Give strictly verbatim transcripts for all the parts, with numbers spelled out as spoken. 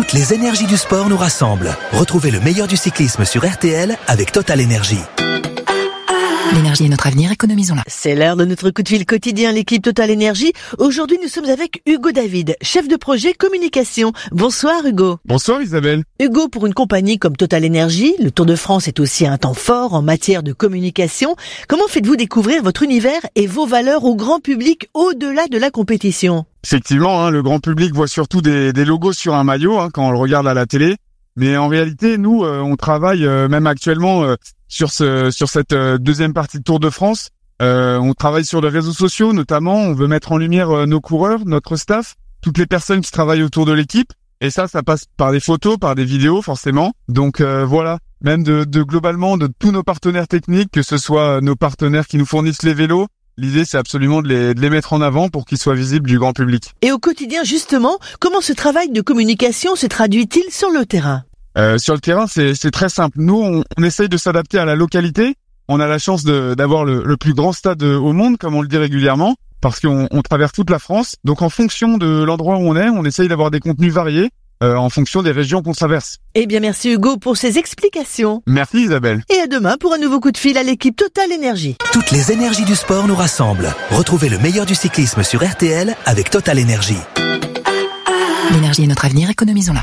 Toutes les énergies du sport nous rassemblent. Retrouvez le meilleur du cyclisme sur R T L avec Total Energy. L'énergie est notre avenir, économisons-la. C'est l'heure de notre coup de fil quotidien, l'équipe Total Énergie. Aujourd'hui, nous sommes avec Hugo David, chef de projet communication. Bonsoir Hugo. Bonsoir Isabelle. Hugo, pour une compagnie comme Total Énergie, le Tour de France est aussi un temps fort en matière de communication. Comment faites-vous découvrir votre univers et vos valeurs au grand public au-delà de la compétition ? Effectivement, hein, le grand public voit surtout des, des logos sur un maillot hein, quand on le regarde à la télé. Mais en réalité, nous, euh, on travaille euh, même actuellement euh, sur ce sur cette euh, deuxième partie de Tour de France. Euh, on travaille sur les réseaux sociaux, notamment. On veut mettre en lumière euh, nos coureurs, notre staff, toutes les personnes qui travaillent autour de l'équipe. Et ça, ça passe par des photos, par des vidéos, forcément. Donc euh, voilà, même de, de globalement de tous nos partenaires techniques, que ce soit nos partenaires qui nous fournissent les vélos. L'idée, c'est absolument de les, de les mettre en avant pour qu'ils soient visibles du grand public. Et au quotidien, justement, comment ce travail de communication se traduit-il sur le terrain ? Euh, sur le terrain, c'est, c'est très simple. Nous, on, on essaye de s'adapter à la localité. On a la chance de, d'avoir le, le plus grand stade au monde, comme on le dit régulièrement, parce qu'on on traverse toute la France. Donc, en fonction de l'endroit où on est, on essaye d'avoir des contenus variés. Euh, en fonction des régions qu'on traverse. Eh bien, merci Hugo pour ces explications. Merci Isabelle. Et à demain pour un nouveau coup de fil à l'équipe Total Énergie. Toutes les énergies du sport nous rassemblent. Retrouvez le meilleur du cyclisme sur R T L avec Total Energy. L'énergie est notre avenir, économisons-la.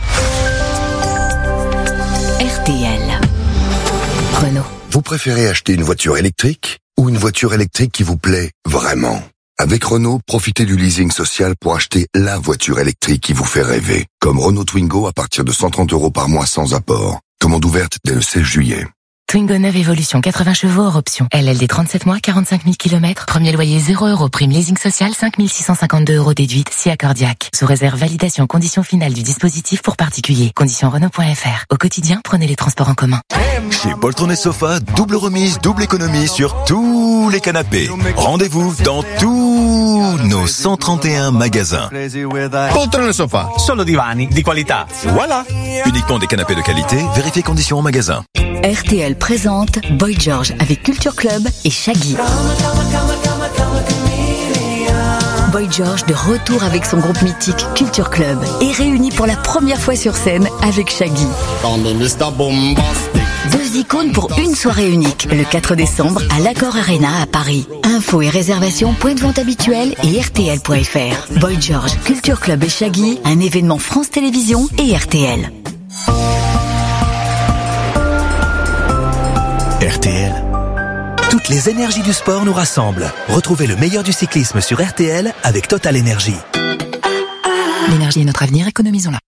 R T L. Renault. Vous préférez acheter une voiture électrique ou une voiture électrique qui vous plaît vraiment ? Avec Renault, profitez du leasing social pour acheter la voiture électrique qui vous fait rêver. Comme Renault Twingo à partir de cent trente euros par mois sans apport. Commande ouverte dès le seize juillet. Twingo neuf Evolution, quatre-vingts chevaux hors option. L L D trente-sept mois, quarante-cinq mille kilomètres. Premier loyer zéro euros. Prime leasing social, cinq mille six cent cinquante-deux euros déduite, si accordiaque. Sous réserve validation conditions finales du dispositif pour particuliers. Conditions Renault point F R. Au quotidien, prenez les transports en commun. Chez Poltron et Sofa, double remise, double économie sur tous les canapés. Rendez-vous dans tous nos cent trente et un magasins. Poltron et Sofa, solo divani di qualità. Voilà. Uniquement des canapés de qualité, vérifiez conditions en magasin. R T L présente Boy George avec Culture Club et Shaggy. Boy George de retour avec son groupe mythique Culture Club et réuni pour la première fois sur scène avec Shaggy. Deux icônes pour une soirée unique, le quatre décembre à l'Accor Arena à Paris. Infos et réservations, point de vente habituel et R T L point F R. Boy George, Culture Club et Shaggy, un événement France Télévisions et R T L. R T L. Toutes les énergies du sport nous rassemblent. Retrouvez le meilleur du cyclisme sur R T L avec Total Energy. L'énergie est notre avenir, économisons-la.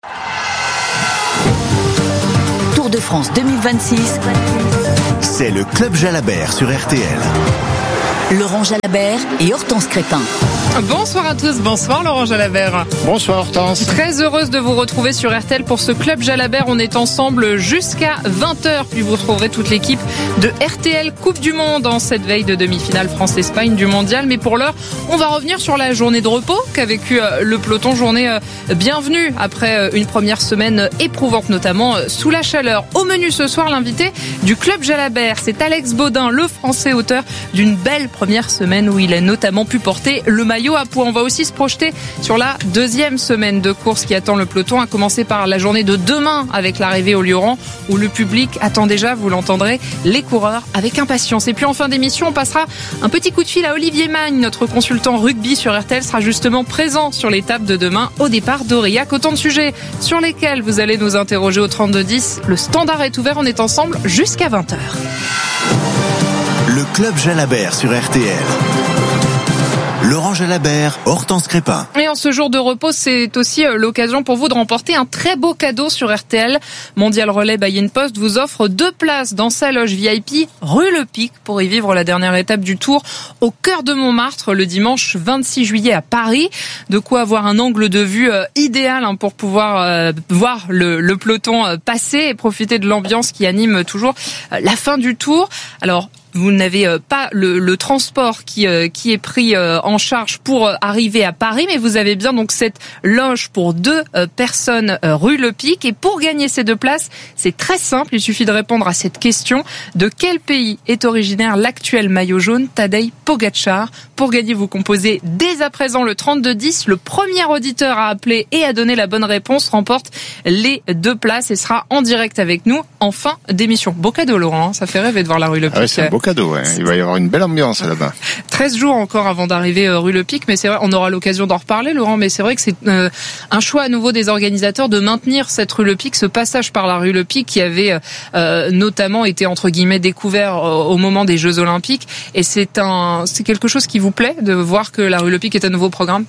Tour de France deux mille vingt-six. C'est le Club Jalabert sur R T L. Laurent Jalabert et Hortense Crépin. Bonsoir à tous, bonsoir Laurent Jalabert. Bonsoir Hortense. Très heureuse de vous retrouver sur R T L pour ce Club Jalabert. On est ensemble jusqu'à vingt heures, puis vous retrouverez toute l'équipe de R T L Coupe du Monde en cette veille de demi-finale France-Espagne du Mondial. Mais pour l'heure, on va revenir sur la journée de repos qu'a vécu le peloton. Journée bienvenue après une première semaine éprouvante, notamment sous la chaleur. Au menu ce soir, l'invité du Club Jalabert, c'est Alex Baudin, le Français auteur d'une belle première semaine où il a notamment pu porter le maillot à poids. On va aussi se projeter sur la deuxième semaine de course qui attend le peloton, à commencer par la journée de demain avec l'arrivée au Lioran où le public attend déjà, vous l'entendrez, les coureurs avec impatience. Et puis en fin d'émission, on passera un petit coup de fil à Olivier Magne, notre consultant rugby sur R T L sera justement présent sur l'étape de demain au départ d'Aurillac. Autant de sujets sur lesquels vous allez nous interroger au trente-deux dix. Le standard est ouvert, on est ensemble jusqu'à vingt heures. Le Club Jalabert sur R T L. Laurent Jalabert, Hortense Crépin. Et en ce jour de repos, c'est aussi l'occasion pour vous de remporter un très beau cadeau sur R T L. Mondial Relais Buy-in Post vous offre deux places dans sa loge V I P rue Le Pic pour y vivre la dernière étape du Tour au cœur de Montmartre le dimanche vingt-six juillet à Paris. De quoi avoir un angle de vue euh, idéal hein, pour pouvoir euh, voir le, le peloton euh, passer et profiter de l'ambiance qui anime toujours euh, la fin du Tour. Alors, vous n'avez euh, pas le, le transport qui euh, qui est pris euh, en charge pour euh, arriver à Paris, mais vous avez bien donc cette loge pour deux euh, personnes euh, rue Le Pic. Et pour gagner ces deux places, c'est très simple. Il suffit de répondre à cette question: de quel pays est originaire l'actuel maillot jaune Tadej Pogačar? Pour gagner, vous composez dès à présent le trente-deux dix. Le premier auditeur à appeler et à donner la bonne réponse remporte les deux places et sera en direct avec nous en fin d'émission. Beau cadeau, Laurent, ça fait rêver de voir la rue Le Pic. Ah ouais, c'est un beau cadeau, ouais. Il va y avoir une belle ambiance là-bas. treize jours encore avant d'arriver rue Le Pic, mais c'est vrai, on aura l'occasion d'en reparler, Laurent, mais c'est vrai que c'est euh, un choix à nouveau des organisateurs de maintenir cette rue Le Pic, ce passage par la rue Le Pic qui avait euh, notamment été entre guillemets découvert euh, au moment des Jeux Olympiques. Et c'est un, c'est quelque chose qui vous plaît de voir que la rue Le Pic est un nouveau programme?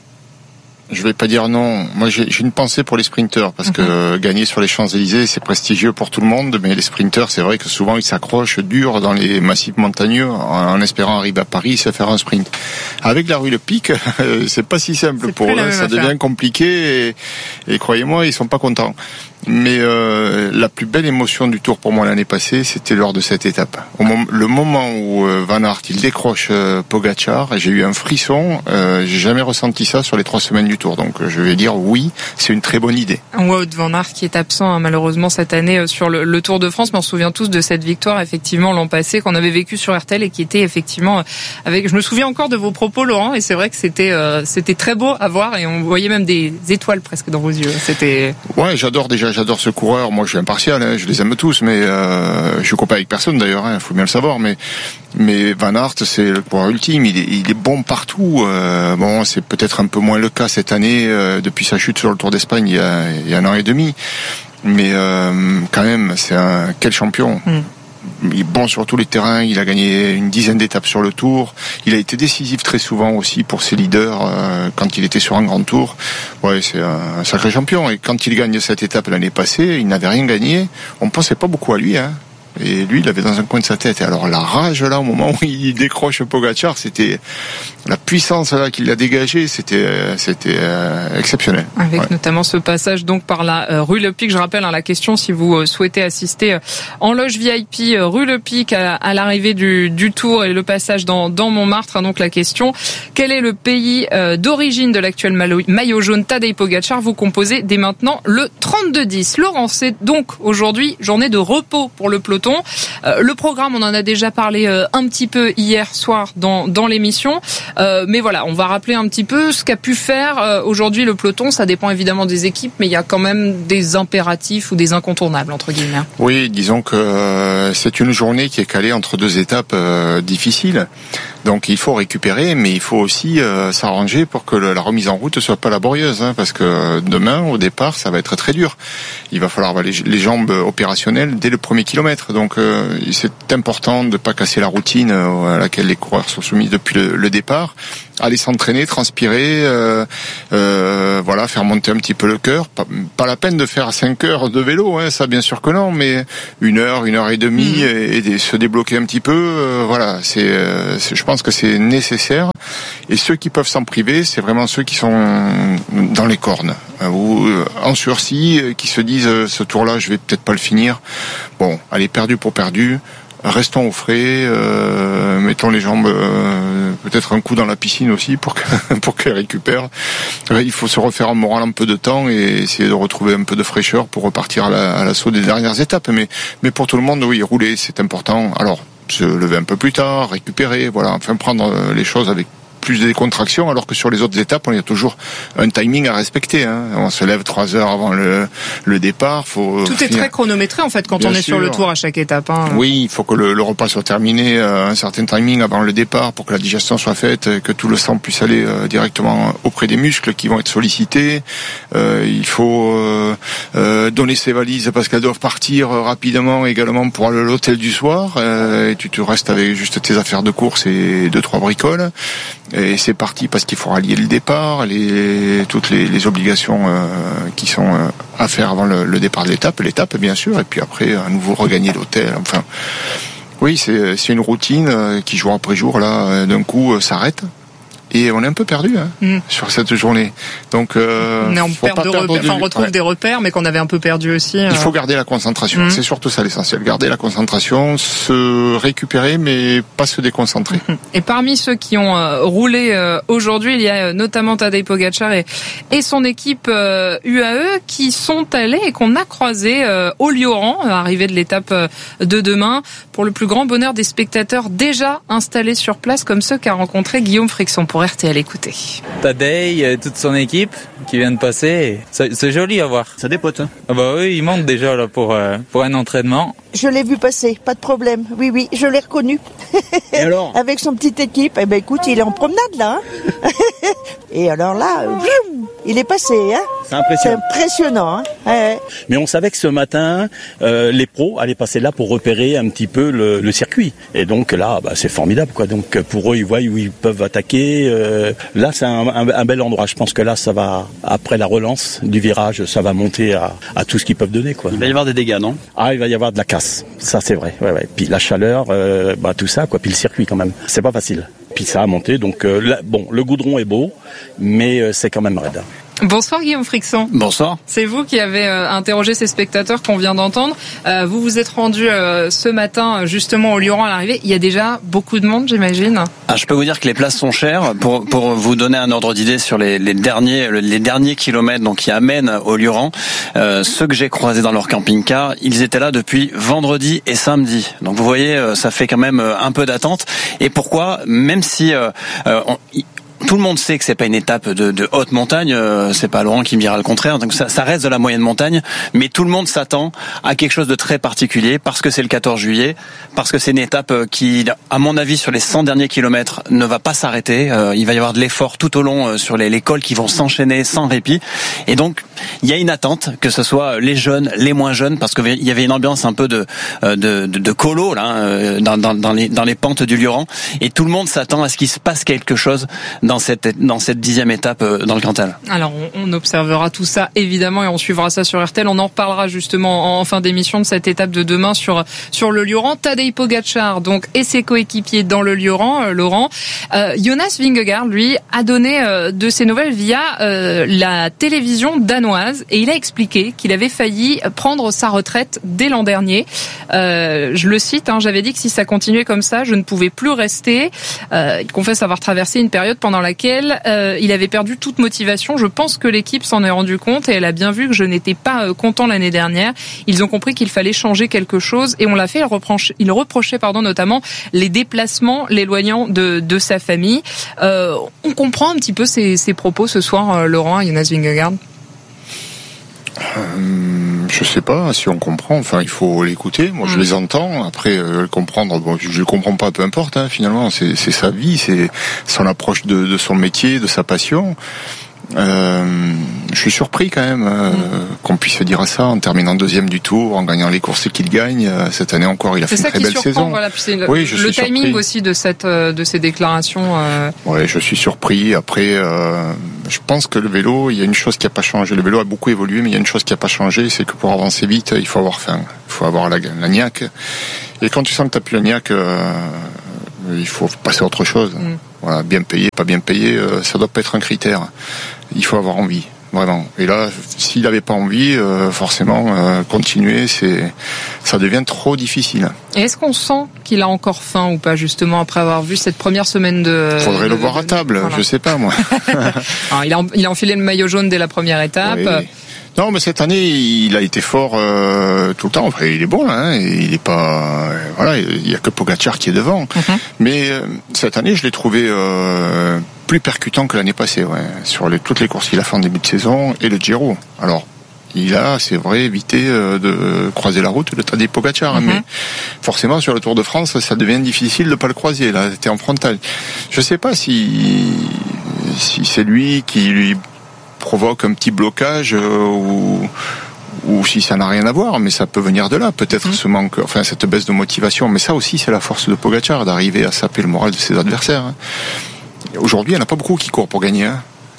Je vais pas dire non. Moi, j'ai, j'ai une pensée pour les sprinteurs parce que mmh. gagner sur les Champs-Élysées, c'est prestigieux pour tout le monde. Mais les sprinteurs, c'est vrai que souvent ils s'accrochent dur dans les massifs montagneux en, en espérant arriver à Paris et se faire un sprint. Avec la rue Le Pic, c'est pas si simple c'est pour eux. Ça affaire. devient compliqué et, et croyez-moi, ils sont pas contents. Mais euh, la plus belle émotion du Tour pour moi l'année passée, c'était lors de cette étape. Au moment, le moment où euh, Van Aert il décroche euh, Pogačar, j'ai eu un frisson. Euh, j'ai jamais ressenti ça sur les trois semaines du Tour. Donc je vais dire oui, c'est une très bonne idée. Wout Van Aert qui est absent hein, malheureusement cette année euh, sur le, le Tour de France, mais on se souvient tous de cette victoire effectivement l'an passé qu'on avait vécu sur R T L et qui était effectivement euh, avec. Je me souviens encore de vos propos, Laurent, et c'est vrai que c'était euh, c'était très beau à voir et on voyait même des étoiles presque dans vos yeux. C'était. Ouais, j'adore déjà. J'adore ce coureur. Moi, je suis impartial. Hein, je les aime tous, mais euh, je suis copain avec personne d'ailleurs. Il hein, faut bien le savoir. Mais mais Van Aert, c'est le coureur ultime. Il est, il est bon partout. Euh, bon, c'est peut-être un peu moins le cas cette année euh, depuis sa chute sur le Tour d'Espagne il y a, il y a un an et demi. Mais euh, quand même, c'est un quel champion. Mm. Il est bon sur tous les terrains, il a gagné une dizaine d'étapes sur le Tour, il a été décisif très souvent aussi pour ses leaders euh, quand il était sur un grand Tour. Ouais, c'est un sacré champion et quand il gagne cette étape l'année passée, il n'avait rien gagné, on pensait pas beaucoup à lui hein. Et lui, il avait dans un coin de sa tête. Et alors la rage là, au moment où il décroche Pogačar, c'était la puissance là qu'il a dégagée, c'était c'était euh, exceptionnel. Avec ouais. notamment ce passage donc par la euh, rue Le Pic. Je rappelle hein, la question si vous euh, souhaitez assister euh, en loge V I P euh, rue Le Pic à, à l'arrivée du, du Tour et le passage dans dans Montmartre. Hein, donc la question: quel est le pays euh, d'origine de l'actuel maillot jaune Tadej Pogačar? Vous composez dès maintenant le trente-deux dix. Laurent, c'est donc aujourd'hui journée de repos pour le peloton. Euh, le programme, on en a déjà parlé euh, un petit peu hier soir dans, dans l'émission. Euh, mais voilà, on va rappeler un petit peu ce qu'a pu faire euh, aujourd'hui le peloton. Ça dépend évidemment des équipes, mais il y a quand même des impératifs ou des incontournables, entre guillemets. Oui, disons que euh, c'est une journée qui est calée entre deux étapes euh, difficiles. Donc il faut récupérer, mais il faut aussi euh, s'arranger pour que le, la remise en route ne soit pas laborieuse. Hein, parce que demain, au départ, ça va être très dur. Il va falloir avoir les, les jambes opérationnelles dès le premier kilomètre. Donc euh, c'est important de ne pas casser la routine euh, à laquelle les coureurs sont soumis depuis le, le départ. Aller s'entraîner, transpirer, euh, euh, voilà, faire monter un petit peu le cœur. Pas, pas la peine de faire cinq heures de vélo, hein, ça bien sûr que non, mais une heure, une heure et demie mmh. et, et se débloquer un petit peu, euh, voilà, c'est, euh, c'est, je pense que c'est nécessaire. Et ceux qui peuvent s'en priver, c'est vraiment ceux qui sont dans les cornes hein, ou euh, en sursis, qui se disent euh, ce tour-là, je vais peut-être pas le finir. Bon, allez, perdu pour perdu. Restons au frais, euh, mettons les jambes, euh, peut-être un coup dans la piscine aussi pour que, pour qu'elles récupèrent. Il faut se refaire un moral un peu de temps et essayer de retrouver un peu de fraîcheur pour repartir à, la, à l'assaut des dernières étapes. Mais, mais pour tout le monde, oui, rouler, c'est important. Alors, se lever un peu plus tard, récupérer, voilà, enfin prendre les choses avec plus de décontraction, alors que sur les autres étapes, on a toujours un timing à respecter. Hein. On se lève trois heures avant le, le départ. Faut Tout finir. est très chronométré en fait quand Bien on est sûr. sur le tour à chaque étape. Hein. Oui, il faut que le, le repas soit terminé à un certain timing avant le départ pour que la digestion soit faite, que tout le sang puisse aller euh, directement auprès des muscles qui vont être sollicités. Euh, il faut euh, euh, donner ses valises parce qu'elles doivent partir rapidement également pour aller à l'hôtel du soir. Euh, et tu te restes avec juste tes affaires de course et deux trois bricoles. Et c'est parti parce qu'il faut rallier le départ, les, toutes les, les obligations euh, qui sont euh, à faire avant le, le départ de l'étape, l'étape bien sûr, et puis après à nouveau regagner l'hôtel. Enfin, oui, c'est, c'est une routine euh, qui jour après jour là d'un coup euh, s'arrête. et on est un peu perdu hein, mmh. sur cette journée. Donc, euh, on, est en faut perte pas de perdre repères, de enfin, on retrouve ouais. des repères, mais qu'on avait un peu perdu aussi. Euh... Il faut garder la concentration. Mmh. C'est surtout ça l'essentiel. Garder la concentration, se récupérer, mais pas se déconcentrer. Mmh. Et parmi ceux qui ont euh, roulé euh, aujourd'hui, il y a notamment Tadej Pogačar et, et son équipe euh, U A E qui sont allés et qu'on a croisés euh, au Lioran, arrivée de l'étape euh, de demain, pour le plus grand bonheur des spectateurs déjà installés sur place, comme ceux qu'a rencontré Guillaume Frixon pour R T L. Écoutez. Tadej, toute son équipe qui vient de passer, c'est, c'est joli à voir. Ça dépote. Hein. Ah bah oui, ils montent déjà là pour euh, pour un entraînement. Je l'ai vu passer, pas de problème. Oui, oui, je l'ai reconnu. Et alors ? Avec son petite équipe. Eh ben écoute, il est en promenade là. Hein. Et alors là, il est passé. Hein. C'est impressionnant. C'est impressionnant. Hein. Ouais. Mais on savait que ce matin, euh, les pros allaient passer là pour repérer un petit peu le, le circuit. Et donc là, bah, c'est formidable, quoi. Donc pour eux, ils voient où ils peuvent attaquer. Euh, là, c'est un, un, un bel endroit. Je pense que là, ça va, après la relance du virage, ça va monter à, à tout ce qu'ils peuvent donner, quoi. Il va y avoir des dégâts, non ? Ah, il va y avoir de la casse. Ça, c'est vrai. Ouais, ouais. Puis la chaleur, euh, bah, tout ça, quoi. Puis le circuit, quand même. C'est pas facile. Puis ça a monté. Donc euh, là, bon, le goudron est beau, mais euh, c'est quand même raide. Bonsoir Guillaume Frixon. Bonsoir. C'est vous qui avez euh, interrogé ces spectateurs qu'on vient d'entendre. Euh, vous vous êtes rendu euh, ce matin justement au Lioran à l'arrivée. Il y a déjà beaucoup de monde, j'imagine. Ah, je peux vous dire que les places sont chères. Pour pour vous donner un ordre d'idée sur les, les derniers les derniers kilomètres donc qui amènent au Lioran, euh, ceux que j'ai croisés dans leur camping-car, ils étaient là depuis vendredi et samedi. Donc vous voyez, ça fait quand même un peu d'attente. Et pourquoi ? Même si euh, on, tout le monde sait que c'est pas une étape de, de haute montagne, euh, c'est pas Laurent qui me dira le contraire, donc ça, ça reste de la moyenne montagne, mais tout le monde s'attend à quelque chose de très particulier parce que c'est le quatorze juillet, parce que c'est une étape qui, à mon avis, sur les cent derniers kilomètres, ne va pas s'arrêter. Euh, il va y avoir de l'effort tout au long euh, sur les, les cols qui vont s'enchaîner sans répit, et donc il y a une attente, que ce soit les jeunes, les moins jeunes, parce qu'il y avait une ambiance un peu de de, de, de colo là, dans, dans, dans les dans les pentes du Lioran, et tout le monde s'attend à ce qu'il se passe quelque chose dans cette dans cette dixième étape dans le Cantal. Alors on, on observera tout ça évidemment et on suivra ça sur R T L. On en reparlera justement en fin d'émission de cette étape de demain sur sur le Lioran. Tadej Pogačar donc et ses coéquipiers dans le Lioran, euh, Laurent. Euh, Jonas Vingegaard lui a donné euh, de ses nouvelles via euh, la télévision danoise et il a expliqué qu'il avait failli prendre sa retraite dès l'an dernier. Euh, je le cite, hein, j'avais dit que si ça continuait comme ça, je ne pouvais plus rester. Euh, il confesse avoir traversé une période pendant laquelle euh, il avait perdu toute motivation. Je pense que l'équipe s'en est rendu compte et elle a bien vu que je n'étais pas euh, content l'année dernière. Ils ont compris qu'il fallait changer quelque chose et on l'a fait. Il reprochait, il reprochait pardon, notamment les déplacements l'éloignant de, de sa famille. Euh, on comprend un petit peu ces, ces propos ce soir, euh, Laurent, à Jonas Vingegaard. Euh, je sais pas si on comprend. Enfin, il faut l'écouter. Moi, je mmh. les entends. Après, euh, le comprendre, bon, je, je le comprends pas. Peu importe. Hein, finalement, c'est, c'est sa vie, c'est son approche de, de son métier, de sa passion. Euh, je suis surpris quand même euh, mmh. qu'on puisse dire ça en terminant deuxième du Tour, en gagnant les courses qu'il gagne. Cette année encore, il a c'est fait une très belle surprend, saison. Voilà, puis c'est le, oui, je le suis timing surpris. aussi de cette de ces déclarations. Euh... Oui, je suis surpris. Après, euh, je pense que le vélo, il y a une chose qui n'a pas changé. Le vélo a beaucoup évolué, mais il y a une chose qui n'a pas changé, c'est que pour avancer vite, il faut avoir faim, il faut avoir la, la niaque. Et quand tu sens que tu n'as plus la niaque, euh, il faut passer à autre chose. Mmh. Voilà, bien payé, pas bien payé, euh, ça doit pas être un critère. Il faut avoir envie, vraiment. Et là, s'il n'avait pas envie, euh, forcément, euh, continuer, c'est, ça devient trop difficile. Et est-ce qu'on sent qu'il a encore faim ou pas, justement, après avoir vu cette première semaine de... Faudrait de, le voir de, à table, voilà. Je sais pas, moi. Alors, il a, il a enfilé le maillot jaune dès la première étape. Oui. Non, mais cette année, il a été fort euh, tout le temps. Après, il est bon là. Hein, il est pas, euh, voilà, il y a que Pogačar qui est devant. Mm-hmm. Mais euh, cette année, je l'ai trouvé euh, plus percutant que l'année passée. Ouais, sur les, toutes les courses qu'il a fait en début de saison et le Giro. Alors, il a, c'est vrai, évité euh, de croiser la route de Tadej Pogačar. Mm-hmm. Mais forcément, sur le Tour de France, ça devient difficile de pas le croiser. Là, c'était en frontal. Je sais pas si si c'est lui qui lui provoque un petit blocage euh, ou ou si ça n'a rien à voir, mais ça peut venir de là, peut-être mmh. ce manque, enfin cette baisse de motivation. Mais ça aussi, c'est la force de Pogačar, d'arriver à saper le moral de ses adversaires. Aujourd'hui, il n'y en a pas beaucoup qui courent pour gagner. Hein.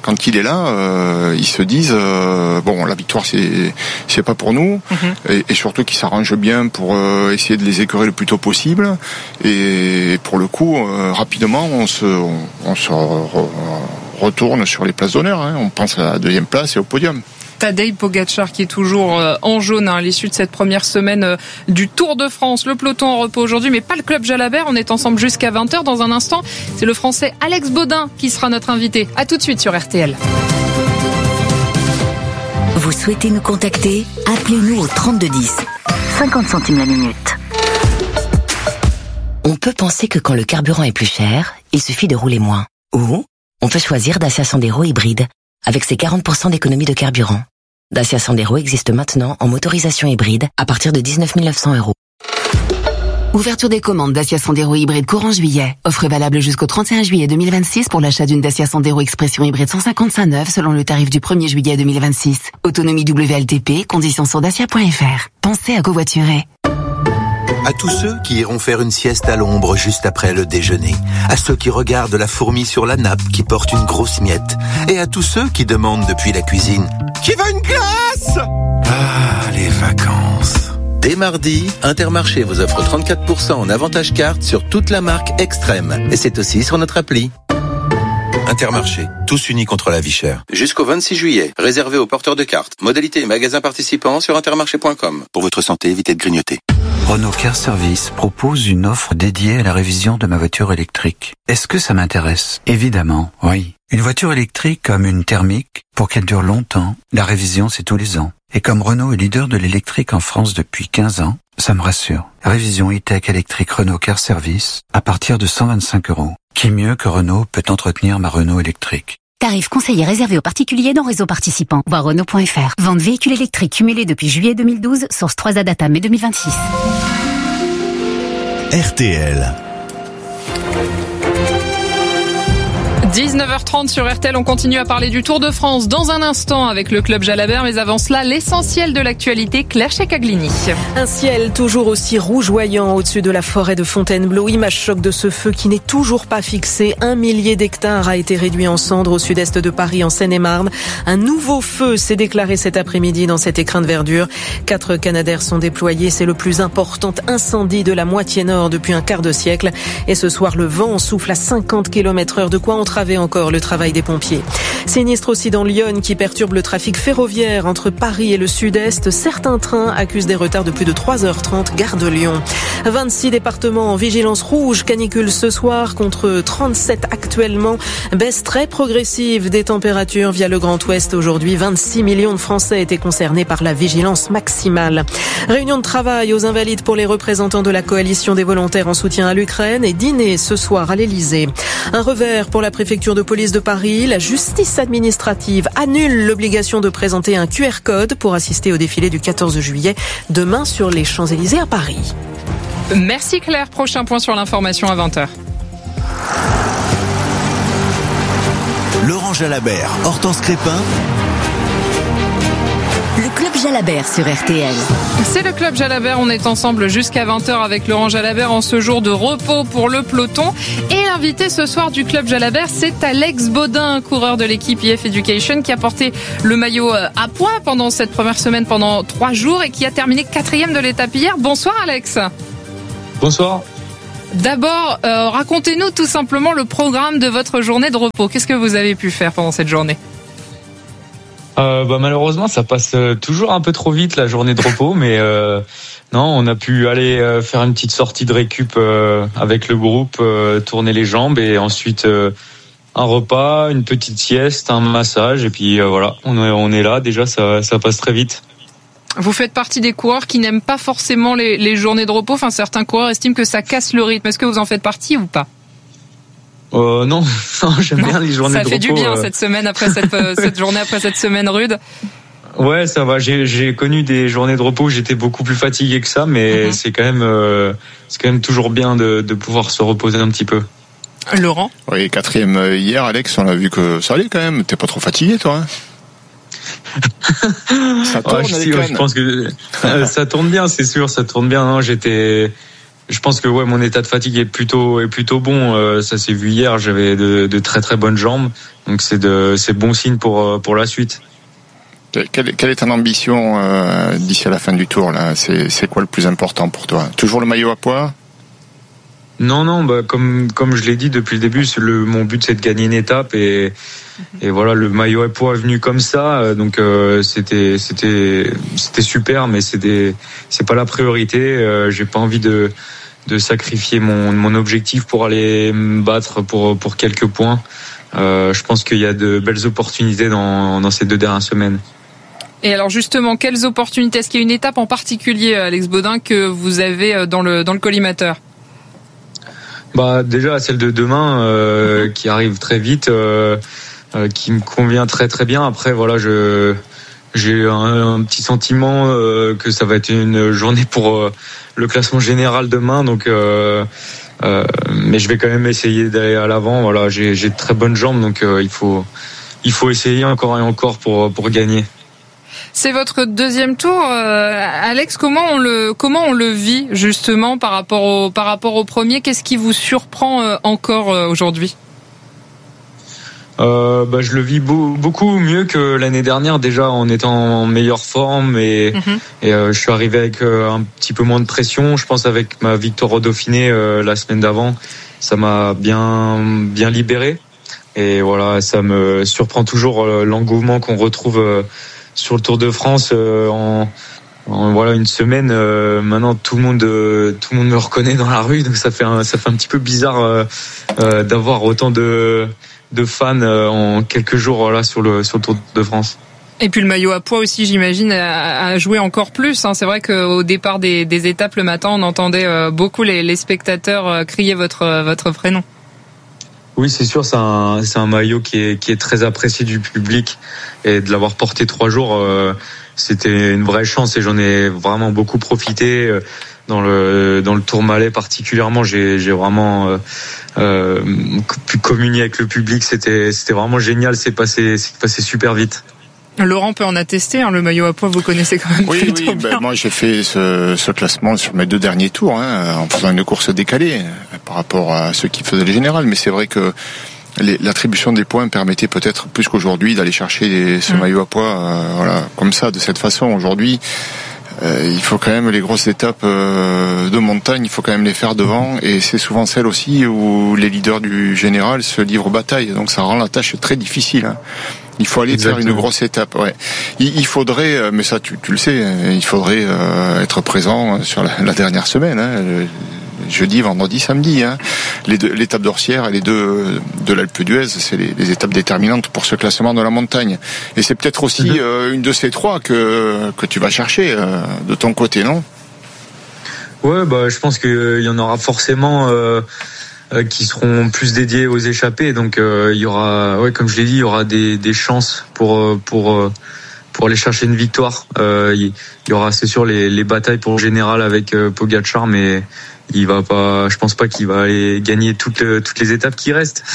quand il est là, euh, ils se disent euh, bon, la victoire c'est c'est pas pour nous, mm-hmm. et, et surtout qu'ils s'arrangent bien pour euh, essayer de les écœurer le plus tôt possible. Et pour le coup, euh, rapidement, on se on, on se re, retourne sur les places d'honneur. Hein. On pense à la deuxième place et au podium. Tadej Pogačar qui est toujours euh, en jaune hein, à l'issue de cette première semaine euh, du Tour de France. Le peloton en repos aujourd'hui, mais pas le club Jalabert. On est ensemble jusqu'à vingt heures. Dans un instant, c'est le Français Alex Baudin qui sera notre invité. À tout de suite sur R T L. Vous souhaitez nous contacter ? Appelez-nous au trente-deux dix. cinquante centimes la minute. On peut penser que quand le carburant est plus cher, il suffit de rouler moins. Ou on peut choisir Dacia Sandero hybride avec ses quarante pour cent d'économie de carburant. Dacia Sandero existe maintenant en motorisation hybride à partir de dix-neuf mille neuf cents euros. Ouverture des commandes Dacia Sandero hybride courant juillet. Offre valable jusqu'au trente et un juillet deux mille vingt-six pour l'achat d'une Dacia Sandero Expression hybride cent cinquante-cinq neuve selon le tarif du premier juillet deux mille vingt-six. Autonomie W L T P, conditions sur dacia point f r. Pensez à covoiturer. À tous ceux qui iront faire une sieste à l'ombre juste après le déjeuner. À ceux qui regardent la fourmi sur la nappe qui porte une grosse miette. Et à tous ceux qui demandent depuis la cuisine « Qui veut une glace ?» Ah, les vacances. Dès mardi, Intermarché vous offre trente-quatre pour cent en avantage carte sur toute la marque Extrême. Et c'est aussi sur notre appli. Intermarché, tous unis contre la vie chère. Jusqu'au vingt-six juillet, réservé aux porteurs de cartes. Modalités et magasins participants sur intermarché point com. Pour votre santé, évitez de grignoter. Renault Car Service propose une offre dédiée à la révision de ma voiture électrique. Est-ce que ça m'intéresse ? Évidemment, oui. Une voiture électrique comme une thermique, pour qu'elle dure longtemps, la révision c'est tous les ans. Et comme Renault est leader de l'électrique en France depuis quinze ans, ça me rassure. Révision e-tech électrique Renault Car Service à partir de cent vingt-cinq euros. Qui mieux que Renault peut entretenir ma Renault électrique ? Tarif conseillé réservé aux particuliers dans réseau participant. Voir Renault point f r. Vente véhicules électriques cumulés depuis juillet deux mille douze. Source trois A Data mai deux mille vingt-six. R T L. dix-neuf heures trente sur R T L, on continue à parler du Tour de France dans un instant avec le club Jalabert, mais avant cela, l'essentiel de l'actualité, Claire Checaglini. Un ciel toujours aussi rougeoyant au-dessus de la forêt de Fontainebleau, image choc de ce feu qui n'est toujours pas fixé. Un millier d'hectares a été réduit en cendres au sud-est de Paris, en Seine-et-Marne. Un nouveau feu s'est déclaré cet après-midi dans cet écrin de verdure. Quatre Canadair sont déployés, c'est le plus important incendie de la moitié nord depuis un quart de siècle. Et ce soir, le vent souffle à cinquante kilomètres heure, de quoi entraver encore le travail des pompiers. Sinistre aussi dans Lyon qui perturbe le trafic ferroviaire entre Paris et le sud-est. Certains trains accusent des retards de plus de trois heures trente, gare de Lyon. vingt-six départements en vigilance rouge, canicule ce soir contre trente-sept actuellement. Baisse très progressive des températures via le Grand Ouest aujourd'hui. vingt-six millions de Français étaient concernés par la vigilance maximale. Réunion de travail aux Invalides pour les représentants de la coalition des volontaires en soutien à l'Ukraine et dîner ce soir à l'Elysée. Un revers pour la préfecture de police de Paris. La justice administrative annule l'obligation de présenter un Q R code pour assister au défilé du quatorze juillet demain sur les Champs-Élysées à Paris. Merci Claire. Prochain point sur l'information à vingt heures. Laurent Jalabert, Hortense Crépin. Le club Jalabert sur R T L. C'est le club Jalabert, on est ensemble jusqu'à vingt heures avec Laurent Jalabert en ce jour de repos pour le peloton. Et l'invité ce soir du club Jalabert, c'est Alex Baudin, coureur de l'équipe I F Education, qui a porté le maillot à poids pendant cette première semaine, pendant trois jours, et qui a terminé quatrième de l'étape hier. Bonsoir Alex. Bonsoir. D'abord, euh, racontez-nous tout simplement le programme de votre journée de repos. Qu'est-ce que vous avez pu faire pendant cette journée ? Euh, bah, malheureusement, ça passe toujours un peu trop vite la journée de repos, mais euh, non, on a pu aller euh, faire une petite sortie de récup euh, avec le groupe, euh, tourner les jambes et ensuite euh, un repas, une petite sieste, un massage et puis euh, voilà, on est, on est là. Déjà, ça, ça passe très vite. Vous faites partie des coureurs qui n'aiment pas forcément les, les journées de repos. Enfin, certains coureurs estiment que ça casse le rythme. Est-ce que vous en faites partie ou pas ? Euh, non, non, j'aime non, bien les journées de repos. Ça fait du bien euh... cette semaine après cette, cette journée après cette semaine rude. Ouais, ça va. J'ai, j'ai connu des journées de repos où j'étais beaucoup plus fatigué que ça, mais mm-hmm. c'est quand même, euh, c'est quand même toujours bien de, de pouvoir se reposer un petit peu. Laurent ? Oui, quatrième hier, Alex, on a vu que ça allait quand même. T'es pas trop fatigué, toi, hein ? Ça tourne, ouais, je, je pense que ça tourne bien, c'est sûr, ça tourne bien. Non, j'étais, Je pense que ouais, mon état de fatigue est plutôt est plutôt bon. Euh, ça s'est vu hier. J'avais de, de très très bonnes jambes, donc c'est de c'est bon signe pour pour la suite. Quelle, quelle est ton ambition euh, d'ici à la fin du tour là ? C'est c'est quoi le plus important pour toi ? Toujours le maillot à poids ? Non non, bah comme comme je l'ai dit depuis le début, c'est le mon but c'est de gagner une étape et et voilà, le maillot à poids est venu comme ça, donc euh, c'était c'était c'était super, mais c'était c'est pas la priorité. Euh, j'ai pas envie de de sacrifier mon mon objectif pour aller me battre pour pour quelques points. Euh, je pense qu'il y a de belles opportunités dans dans ces deux dernières semaines. Et alors justement, quelles opportunités ? Est-ce qu'il y a une étape en particulier, Alex Baudin, que vous avez dans le dans le collimateur ? Bah déjà celle de demain euh, qui arrive très vite, euh, euh, qui me convient très très bien. Après voilà, je j'ai un, un petit sentiment euh, que ça va être une journée pour euh, le classement général demain, donc euh, euh, mais je vais quand même essayer d'aller à l'avant. Voilà, j'ai j'ai de très bonnes jambes, donc euh, il faut il faut essayer encore et encore pour pour gagner. C'est votre deuxième tour, euh, Alex. Comment on le comment on le vit justement par rapport au par rapport au premier ? Qu'est-ce qui vous surprend euh, encore euh, aujourd'hui ? Euh, bah, je le vis beau, beaucoup mieux que l'année dernière, déjà en étant en meilleure forme et, mm-hmm. et euh, je suis arrivé avec euh, un petit peu moins de pression. Je pense avec ma victoire au Dauphiné euh, la semaine d'avant, ça m'a bien bien libéré. Et voilà, ça me surprend toujours euh, l'engouement qu'on retrouve euh, sur le Tour de France euh, en, en voilà une semaine. Euh, maintenant, tout le monde euh, tout le monde me reconnaît dans la rue, donc ça fait un, ça fait un petit peu bizarre euh, euh, d'avoir autant de de fans euh, en quelques jours voilà sur le sur le Tour de France. Et puis le maillot à poids aussi, j'imagine, a, a joué encore plus. Hein. C'est vrai qu'au départ des, des étapes le matin, on entendait euh, beaucoup les, les spectateurs euh, crier votre votre prénom. Oui, c'est sûr, c'est un c'est un maillot qui est qui est très apprécié du public, et de l'avoir porté trois jours, euh, c'était une vraie chance et j'en ai vraiment beaucoup profité. Dans le dans le Tourmalet particulièrement, j'ai j'ai vraiment euh, euh, pu communier avec le public. C'était c'était vraiment génial. C'est passé c'est passé super vite. Laurent peut en attester, hein, le maillot à poids, vous connaissez quand même oui, plutôt oui, bien. Ben, moi j'ai fait ce, ce classement sur mes deux derniers tours, hein, en faisant une course décalée par rapport à ceux qui faisaient les générales, mais c'est vrai que les, l'attribution des points permettait peut-être plus qu'aujourd'hui d'aller chercher les, ce mmh. maillot à poids, euh, voilà, comme ça, de cette façon. Aujourd'hui, euh, il faut quand même les grosses étapes euh, de montagne, il faut quand même les faire devant, et c'est souvent celle aussi où les leaders du général se livrent bataille, donc ça rend la tâche très difficile. Hein. Il faut aller Exactement. faire une grosse étape. Ouais. Il, il faudrait, mais ça tu, tu le sais, il faudrait euh, être présent sur la, la dernière semaine, hein, jeudi, vendredi, samedi. Hein. Les deux, l'étape d'Orsières et les deux de l'Alpe d'Huez, c'est les, les étapes déterminantes pour ce classement de la montagne. Et c'est peut-être aussi mm-hmm. euh, une de ces trois que que tu vas chercher euh, de ton côté, non ? Ouais, bah je pense qu'il y en aura forcément. Euh... qui seront plus dédiés aux échappées, donc euh, il y aura, ouais, comme je l'ai dit, il y aura des, des chances pour pour pour aller chercher une victoire. Euh, il y aura, c'est sûr, les, les batailles pour le général avec euh, Pogačar, mais il va pas, je pense pas qu'il va aller gagner toutes les, toutes les étapes qui restent.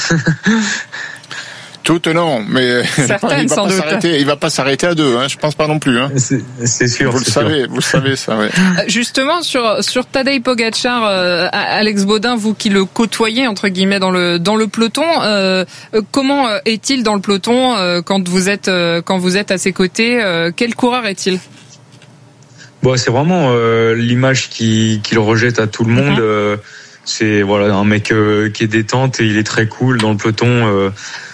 Toutes non, mais Certaines, il va sans pas doute. s'arrêter. Il va pas s'arrêter à deux. Hein, je pense pas non plus. Hein. C'est, c'est sûr. Vous le c'est savez, sûr. vous le savez ça. Ouais. Justement sur sur Tadej Pogačar, euh, Alex Baudin, vous qui le côtoyez entre guillemets dans le dans le peloton, euh, comment est-il dans le peloton euh, quand vous êtes euh, quand vous êtes à ses côtés euh, Quel coureur est-il ? Bon, c'est vraiment euh, l'image qui qu'il rejette à tout le monde. Mm-hmm. Euh, c'est voilà un mec euh, qui est détente et il est très cool dans le peloton. Euh,